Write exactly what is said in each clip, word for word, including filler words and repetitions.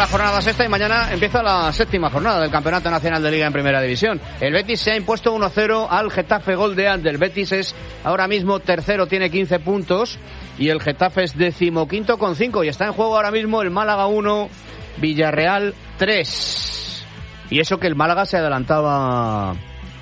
jornada sexta y mañana empieza la séptima jornada del Campeonato Nacional de Liga en Primera División. El Betis se ha impuesto uno cero al Getafe, gol de Ander. El Betis es ahora mismo tercero, tiene quince puntos y el Getafe es decimoquinto con cinco y está en juego ahora mismo el Málaga uno, Villarreal tres. Y eso que el Málaga se adelantaba...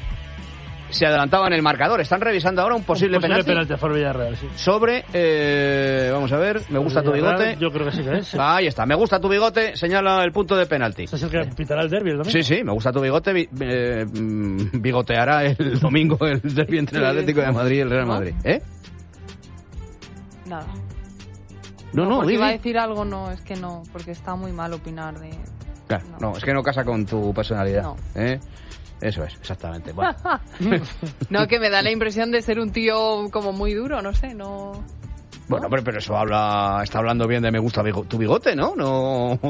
Se adelantaba en el marcador. Están revisando ahora un posible, un posible penalti, penalti a favor Villarreal, sí. sobre, eh, vamos a ver, me gusta tu bigote. Yo creo que sí que es. Sí. Ahí está, me gusta tu bigote, señala el punto de penalti. ¿Ese es el que pitará el derbi el domingo? Sí, sí, me gusta tu bigote, bi, eh, bigoteará el domingo el derbi entre el Atlético de Madrid y el Real Madrid. ¿Eh? Nada. No, no, no porque dime. iba a decir algo, no, es que no, porque está muy mal opinar de... Claro, no, no es que no casa con tu personalidad. No. ¿Eh? Eso es, exactamente. Bueno. No, que me da la impresión de ser un tío como muy duro, no sé, no... Bueno, hombre, pero eso habla, está hablando bien de me gusta bigo, tu bigote, ¿no? No...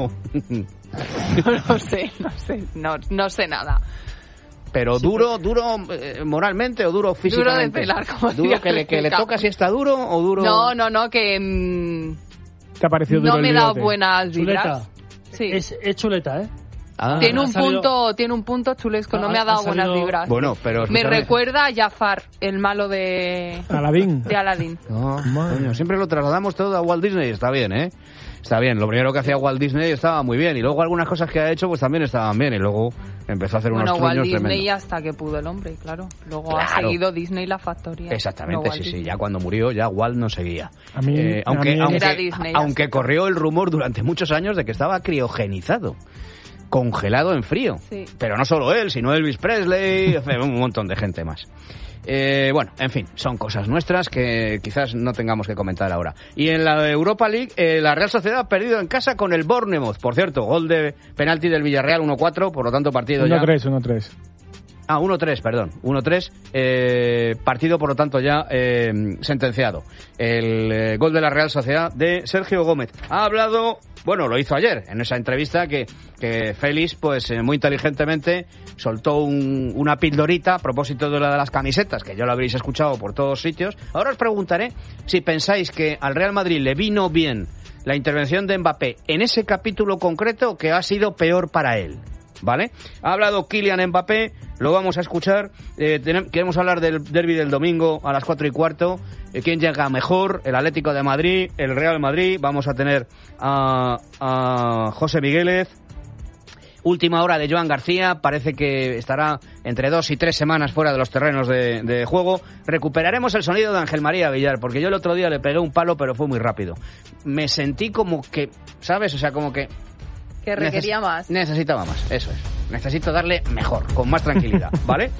No sé, no sé, no, no sé nada. Pero Sí, duro, pues... duro eh, moralmente o duro físicamente. Duro de pelar, como Duro que le, que le toca si está duro o duro... No, no, no, que... Mmm, ¿Te ha parecido duro no el me da bigote? buenas vibras. Chuleta. Sí. Es, es chuleta, ¿eh? Ah. Tiene un salido... punto, tiene un punto chulesco, no Ha, me ha dado ha salido... buenas vibras. Bueno, pero... Me escúchame. recuerda a Jafar, el malo de... Aladín. De Aladdin. No, coño, siempre lo trasladamos todo a Walt Disney, está bien, ¿eh? Está bien, lo primero que hacía Walt Disney estaba muy bien y luego algunas cosas que ha hecho pues también estaban bien y luego empezó a hacer unos Bueno, Walt truños Disney tremendos. hasta que pudo el hombre, claro. Luego Claro. ha seguido Disney la factoría. Exactamente, no sí, Walt sí, Disney. ya cuando murió ya Walt no seguía. A mí, Eh, aunque a mí... aunque, Era Disney, ya aunque está. corrió el rumor durante muchos años de que estaba criogenizado, congelado en frío. Sí. Pero no solo él, sino Elvis Presley, un montón de gente más. Eh, bueno, en fin, son cosas nuestras que quizás no tengamos que comentar ahora. Y en la Europa League, eh, la Real Sociedad ha perdido en casa con el Bournemouth. Por cierto, gol de penalti del Villarreal uno cuatro, por lo tanto partido ya... uno tres, uno tres. Ah, uno tres, perdón. uno tres, eh, partido por lo tanto ya eh, sentenciado. El eh, gol de la Real Sociedad de Sergio Gómez. Ha hablado, bueno, lo hizo ayer, en esa entrevista que, que Félix, pues eh, muy inteligentemente, soltó un, una pildorita a propósito de la de las camisetas, que ya lo habréis escuchado por todos sitios. Ahora os preguntaré si pensáis que al Real Madrid le vino bien la intervención de Mbappé en ese capítulo concreto, que ha sido peor para él. ¿Vale? Ha hablado Kylian Mbappé, lo vamos a escuchar. Eh, tenemos, queremos hablar del derbi del domingo a las cuatro y cuarto. Eh, ¿Quién llega mejor? El Atlético de Madrid, el Real Madrid. Vamos a tener a, a José Migueles. Última hora de Joan García, parece que estará entre dos y tres semanas fuera de los terrenos de, de juego. Recuperaremos el sonido de Ángel María Villar, porque yo el otro día le pegué un palo, pero fue muy rápido. Me sentí como que, ¿sabes? O sea, como que... Que requería Neces- más. Necesitaba más, eso es. Necesito darle mejor, con más tranquilidad, ¿vale?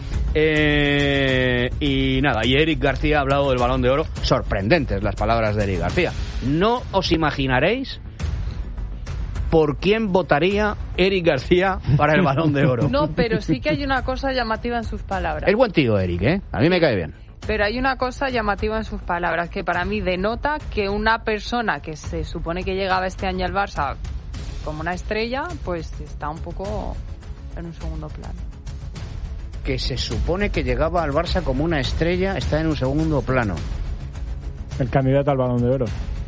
Eh, y nada, y Eric García ha hablado del Balón de Oro. Sorprendentes las palabras de Eric García. No os imaginaréis por quién votaría Eric García para el Balón de Oro. No, pero sí que hay una cosa llamativa en sus palabras. Es buen tío, Eric, ¿eh? A mí me cae bien. Pero hay una cosa llamativa en sus palabras que para mí denota que una persona que se supone que llegaba este año al Barça como una estrella, pues está un poco en un segundo plano. Que se supone que llegaba al Barça como una estrella, está en un segundo plano. El candidato al Balón de Oro.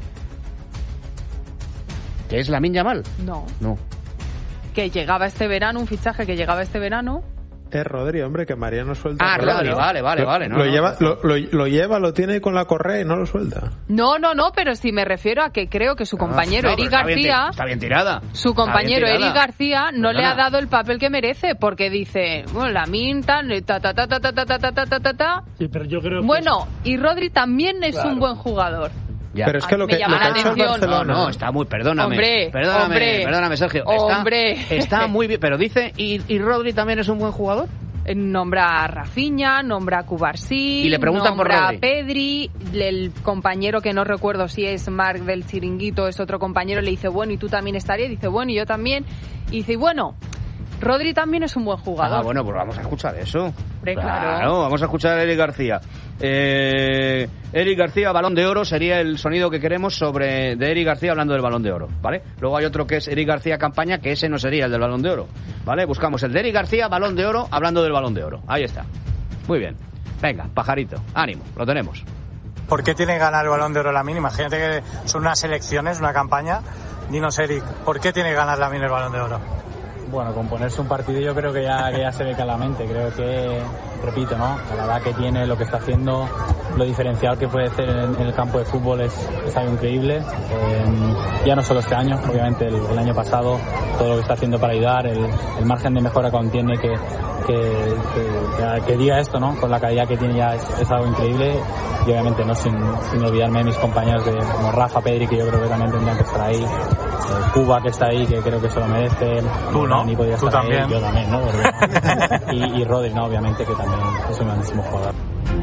¿Que es Lamine Yamal? No. No. Que llegaba este verano, un fichaje que llegaba este verano. Es Rodri, hombre, que Mariano suelta. Ah, Rodri, vale, vale, Lo- vale. No, lo, no, lleva, no. Lo, lo, lo lleva, lo tiene con la correa y no lo suelta. No, no, no, pero si me refiero a que creo que su compañero Ah, no, Eric pero está bien García... ti- Está bien tirada. Su compañero Está bien Eric tirada. García no Perdona. le ha dado el papel que merece, porque dice, bueno, la minta, ta ta ta ta ta ta ta ta ta ta ta. Sí, pero yo creo que Bueno, y Rodri también es Claro. un buen jugador. Ya. Pero es que A lo mí me que, llama lo que la ha hecho el atención. No, Barcelona... no, está muy, perdóname. Hombre, perdóname, hombre, perdóname, Sergio. Está, hombre. está muy bien, pero dice, ¿y, ¿y Rodri también es un buen jugador? Eh, Nombra a Rafinha, nombra a Cubarsí, Y le preguntan por nombra Rodri. a Pedri, el compañero que no recuerdo si es Marc del Chiringuito, es otro compañero, le dice, bueno, ¿y tú también estarías? Dice, bueno, y yo también. Y dice, bueno, Rodri también es un buen jugador. Ah, bueno, pues vamos a escuchar eso. Hombre, claro. Vamos a escuchar a Eric García. Eh, Eric García, Balón de Oro, sería el sonido que queremos sobre de Eric García hablando del Balón de Oro, ¿vale? Luego hay otro que es Eric García Campaña, que ese no sería el del Balón de Oro, ¿vale? Buscamos el de Eric García, Balón de Oro, hablando del Balón de Oro. Ahí está. Muy bien. Venga, pajarito, ánimo, lo tenemos. ¿Por qué tiene que ganar el Balón de Oro Lamine? Imagínate que son unas elecciones, una campaña, Dinos, Eric, ¿por qué tiene que ganar Lamine el Balón de Oro? Bueno, con ponerse un partido yo creo que ya, que ya se ve claramente. Creo que, repito, ¿no? La edad que tiene, lo que está haciendo, lo diferencial que puede hacer en, en el campo de fútbol es, es algo increíble. Eh, ya no solo este año, obviamente el, el año pasado, todo lo que está haciendo para ayudar, el, el margen de mejora que aún tiene, que, que, que, que diga esto, ¿no? Con la calidad que tiene ya es, es algo increíble. Y obviamente no sin, sin olvidarme de mis compañeros de, como Rafa, Pedri, que yo creo que también tendrían que estar ahí. Eh, Cuba, que está ahí, que creo que se lo merece. Tú no, ni podía tú estar también. Ahí, yo también, ¿no? Porque, y, y Rodri, ¿no? Obviamente, que también es un grandísimo jugador.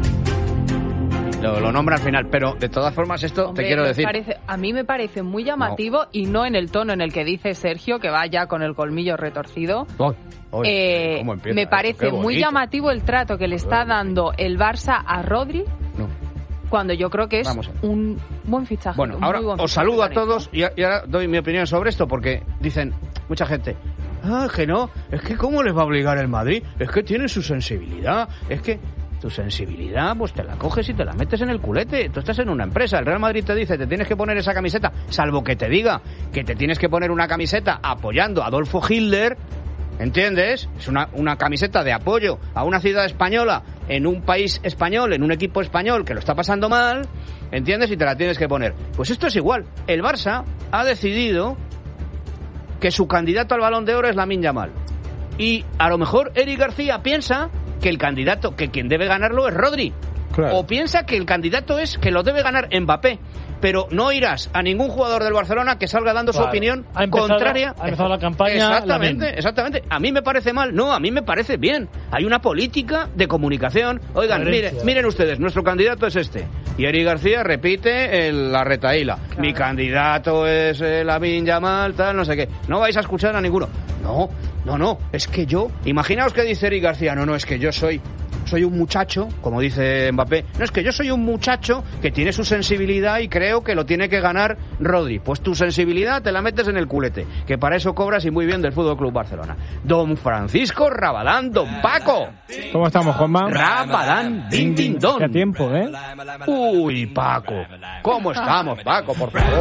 Lo, lo nombra al final, pero de todas formas esto Hombre, te quiero me decir. parece- a mí me parece muy llamativo y no en el tono en el que dice Sergio, que va ya con el colmillo retorcido. Uy, uy, Eh, ¿cómo empieza me esto? parece Qué muy bonito. llamativo el trato que le está dando el Barça a Rodri, No. cuando yo creo que es Vamos a ver. un buen fichaje. Bueno, un ahora muy buen os fichaje saludo a que han hecho. todos y, y ahora doy mi opinión sobre esto porque dicen mucha gente, ah, es que no, es que cómo les va a obligar el Madrid, es que tiene su sensibilidad, es que tu sensibilidad pues te la coges y te la metes en el culete. Tú estás en una empresa, el Real Madrid te dice, te tienes que poner esa camiseta, salvo que te diga que te tienes que poner una camiseta apoyando a Adolfo Hitler, ¿entiendes? Es una, una camiseta de apoyo a una ciudad española en un país español, en un equipo español que lo está pasando mal, ¿entiendes? Y te la tienes que poner. Pues esto es igual. El Barça ha decidido que su candidato al Balón de Oro es Lamine Yamal. Y a lo mejor Eric García piensa que el candidato, que quien debe ganarlo es Rodri. Claro. O piensa que el candidato es que lo debe ganar Mbappé. Pero no oirás a ningún jugador del Barcelona que salga dando su Claro. opinión Ha empezado- contraria. ha empezado la campaña Exactamente, Lamine. exactamente. A mí me parece mal. No, a mí me parece bien. Hay una política de comunicación. Oigan, Coherencia. miren, miren ustedes, nuestro candidato es este. Y Eric García repite el- la retaíla. Mi candidato es eh, Lamine Yamal, tal, no sé qué. No vais a escuchar a ninguno. No, no, no. Es que yo... Imaginaos que dice Eric García. No, no, es que yo soy... Soy un muchacho, como dice Mbappé. No, es que yo soy un muchacho que tiene su sensibilidad y creo que lo tiene que ganar Rodri. Pues tu sensibilidad te la metes en el culete, que para eso cobras y muy bien del Fútbol Club Barcelona. Don Francisco Rabadán, don Paco. ¿Cómo estamos, Juanma? Rabadán, din, din, don. Hace tiempo, ¿eh? Uy, Paco. ¿Cómo estamos, Paco, por favor?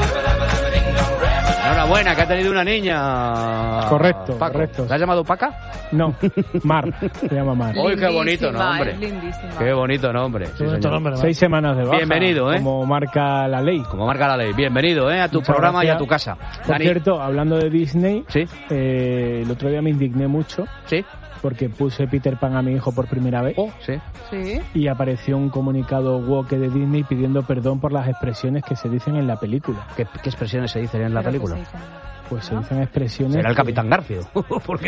Enhorabuena, que ha tenido una niña. Correcto, Paco. correcto. ¿La has llamado Paca? No, Mar, se llama Mar. Uy, qué bonito Lindísima, nombre. es lindísima. Qué bonito nombre. Sí, Qué bonito señor. nombre, Seis semanas de baja. Bienvenido, ¿eh? Como marca la ley. Como marca la ley. Bienvenido, ¿eh? A tu Muchas programa gracias. y a tu casa. Por Dani. cierto, hablando de Disney, Sí, eh, el otro día me indigné mucho sí. porque puse Peter Pan a mi hijo por primera vez Oh, sí. Sí. y apareció un comunicado woke de Disney pidiendo perdón por las expresiones que se dicen en la película. ¿Qué, qué expresiones se dicen en la Pero que película? se dicen- Pues se ¿No? dicen expresiones... Será el que- Capitán Garfio. Porque